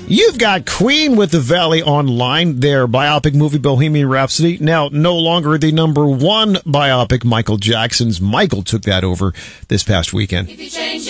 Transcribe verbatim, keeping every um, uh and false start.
You've got Queen with the Valley Online, their biopic movie Bohemian Rhapsody. Now, no longer the number one biopic, Michael Jackson's. Michael took that over this past weekend.